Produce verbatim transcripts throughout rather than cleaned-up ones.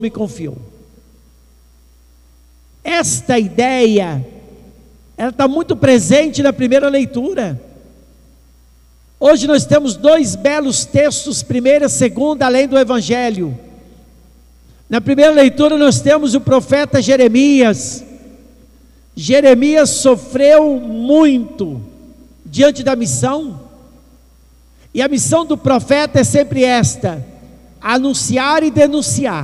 me confiou. Esta ideia, ela está muito presente na primeira leitura. Hoje nós temos dois belos textos, primeira e segunda, além do Evangelho. Na primeira leitura nós temos o profeta Jeremias. Jeremias sofreu muito diante da missão, e a missão do profeta é sempre esta: anunciar e denunciar.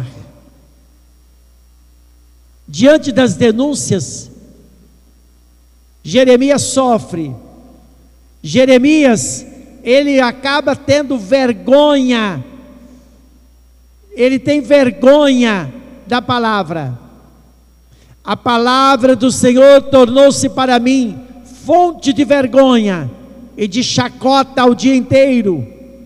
Diante das denúncias, Jeremias sofre. Jeremias, ele acaba tendo vergonha, ele tem vergonha da palavra. A palavra do Senhor tornou-se para mim fonte de vergonha e de chacota ao dia inteiro.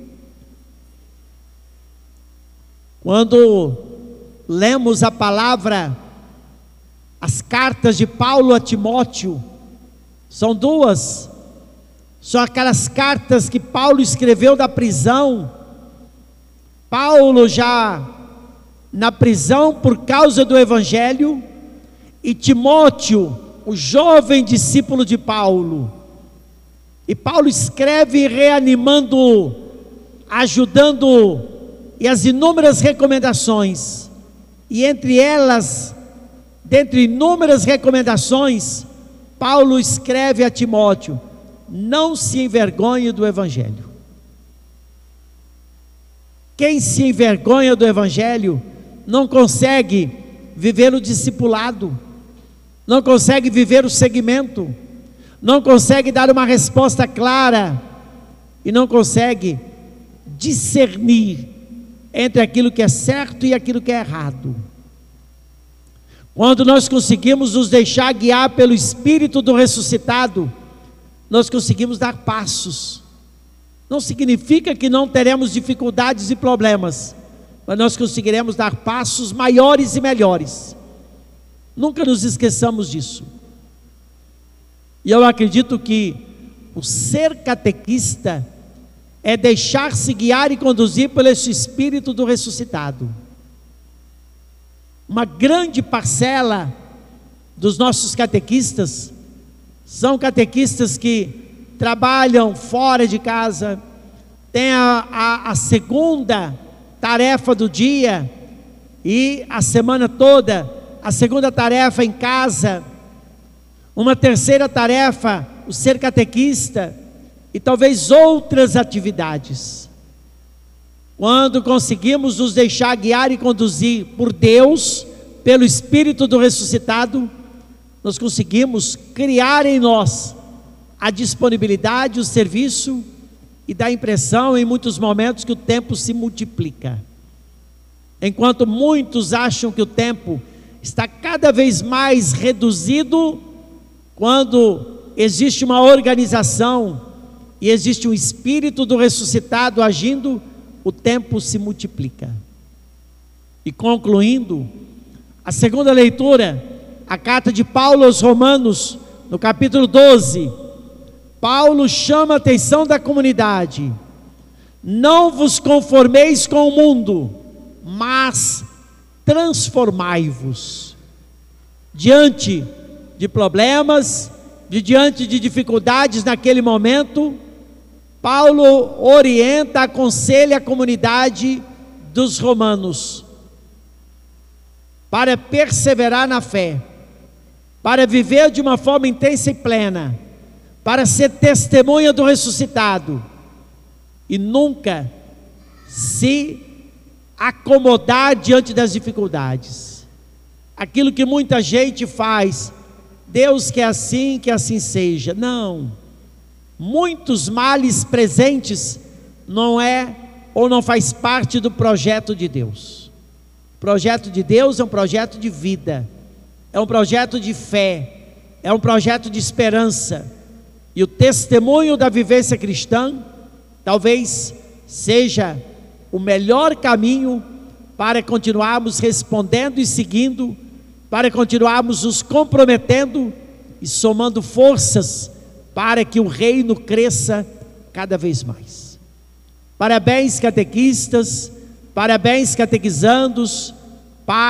Quando lemos a palavra, as cartas de Paulo a Timóteo, são duas, são aquelas cartas que Paulo escreveu da prisão. Paulo já na prisão por causa do Evangelho, e Timóteo, o jovem discípulo de Paulo. E Paulo escreve reanimando, ajudando, e as inúmeras recomendações, e entre elas, dentre inúmeras recomendações, Paulo escreve a Timóteo: não se envergonhe do Evangelho. Quem se envergonha do Evangelho não consegue viver o discipulado, não consegue viver o segmento, não consegue dar uma resposta clara, e não consegue discernir entre aquilo que é certo e aquilo que é errado. Quando nós conseguimos nos deixar guiar pelo Espírito do ressuscitado, nós conseguimos dar passos. Não significa que não teremos dificuldades e problemas, mas nós conseguiremos dar passos maiores e melhores. Nunca nos esqueçamos disso. E eu acredito que o ser catequista é deixar-se guiar e conduzir pelo esse Espírito do ressuscitado. Uma grande parcela dos nossos catequistas são catequistas que trabalham fora de casa, têm a, a, a segunda tarefa do dia, e a semana toda, a segunda tarefa em casa, uma terceira tarefa, o ser catequista, e talvez outras atividades. Quando conseguimos nos deixar guiar e conduzir por Deus, pelo Espírito do ressuscitado, nós conseguimos criar em nós a disponibilidade, o serviço, e dá a impressão em muitos momentos que o tempo se multiplica. Enquanto muitos acham que o tempo está cada vez mais reduzido, quando existe uma organização e existe um Espírito do ressuscitado agindo, o tempo se multiplica. E concluindo, a segunda leitura, a carta de Paulo aos Romanos, no capítulo doze, Paulo chama a atenção da comunidade: não vos conformeis com o mundo, mas transformai-vos. Diante de problemas, de diante de dificuldades naquele momento, Paulo orienta, aconselha a comunidade dos romanos para perseverar na fé, para viver de uma forma intensa e plena, para ser testemunha do ressuscitado, e nunca se acomodar diante das dificuldades. Aquilo que muita gente faz: Deus quer assim, que assim seja. Não, muitos males presentes não é ou não faz parte do projeto de Deus. O projeto de Deus é um projeto de vida, é um projeto de fé, é um projeto de esperança. E o testemunho da vivência cristã talvez seja o melhor caminho para continuarmos respondendo e seguindo, para continuarmos nos comprometendo e somando forças para que o reino cresça cada vez mais. Parabéns, catequistas, parabéns, catequizandos,